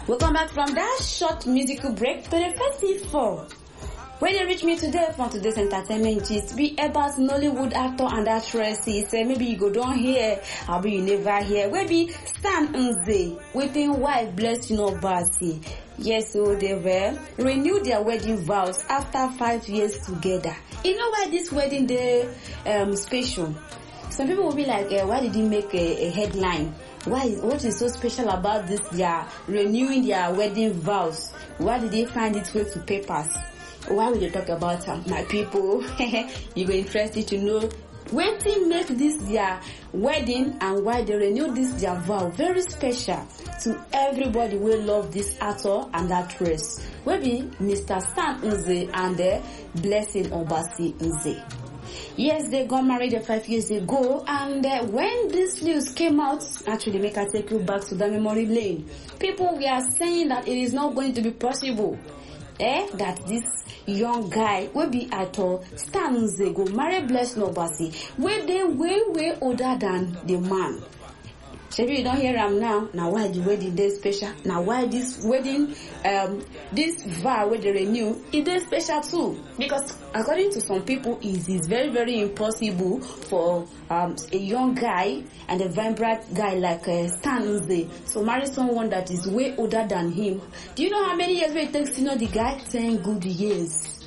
Welcome back from that short musical break to the festival. When you reach me today from today's entertainment gist be about Nollywood actor and actresses. Maybe you go down here, or you never hear. Maybe Stan Nze with his wife Blessing Obasi. Yes, so they were renewed their wedding vows after 5 years together. You know why this wedding day special? Some people will be like, why did he make a headline? What is so special about this? They are renewing their wedding vows. Why did they find its way to papers? Why will they talk about my people? You will interested to know when they make this their wedding and why they renew this their vow. Very special to everybody who love this actor and actress. Maybe Mr. Stan Nze and Blessing Obasi Nze. Yes, they got married 5 years ago, and when this news came out, actually make I take you back to the memory lane. People were saying that it is not going to be possible. That this young guy will be at all Stan Nze go marry Blessing Obasi, where they way older than the man. Maybe you don't hear him now. Now why the wedding day special? Now why this wedding, this vow where they renew, it is special too? Because according to some people, it is very impossible for a young guy and a vibrant guy like Stan Nze to marry someone that is way older than him. Do you know how many years it takes to know the guy? 10 good years.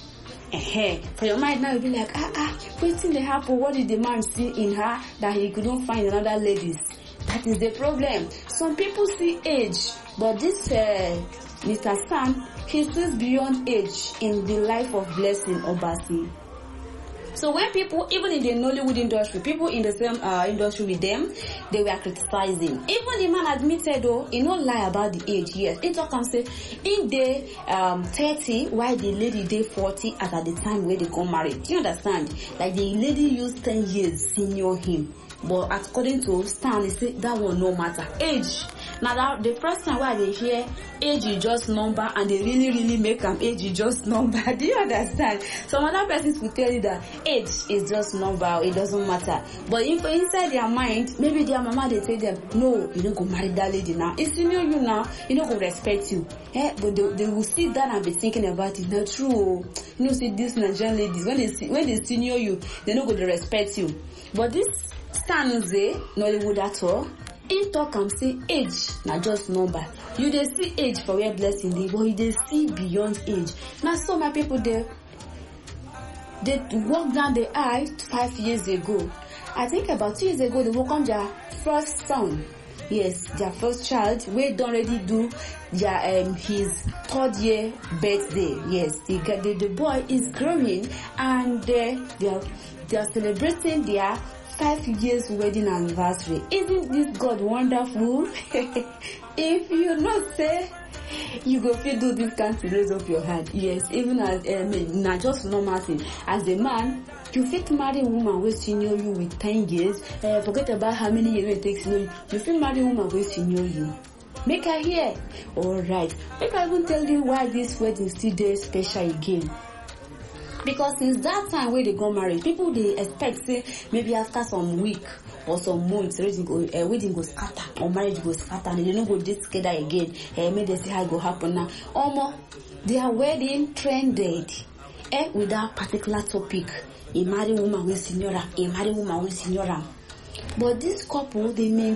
For your mind now, you'll be like, waiting the happen. What did the man see in her that he couldn't find another ladies? That is the problem. Some people see age, but this Mr. Stan, he sees beyond age in the life of Blessing Obasi. So when people, even in the Nollywood industry, people in the same industry with them, they were criticizing. Even the man admitted, though, he no lie about the age. Yes, he talk and say, in the 30, while the lady day 40 as at the time where they got married. Do you understand? Like the lady used 10 years senior him. But according to Stan, he said that will no matter. Age. Now the first time why they hear age is just number and they really make them age is just number. Do you understand? Some other persons will tell you that age is just number, it doesn't matter. But if inside their mind, maybe their mama they tell them, no, you don't go marry that lady now. It's senior you now, you don't go respect you. But they will sit down and be thinking about it. Not true. You know, see these Nigerian ladies, when they senior you, they don't go to respect you. But this Stan Nze, Nollywood actor, in talk and say age na just number. You dey see age for where Blessing dey, but you dey see beyond age. Now so my people they walk down the aisle 5 years ago. I think about 2 years ago they welcomed their first son. Yes, their first child. We don't already do their his 3rd year birthday. Yes, the boy is growing and they are celebrating their 5 years wedding anniversary. Isn't this God wonderful? If you not say, you go feel do this can't raise up your hand. Yes, even as not just normal thing. As a man, you fit marry a woman who senior you with 10 years. Forget about how many years it takes to know you. You fit marry a woman who senior you. Make her hear. Alright. Make I even tell you why this wedding still there special again. Because since that time when they got married, people they expect say maybe after some week or some months wedding go scatter or marriage go scatter and they don't go this together again. Maybe they see how it go happen now. Their wedding trended with that particular topic. A married woman with senior, a married woman with senior. But this couple they maintain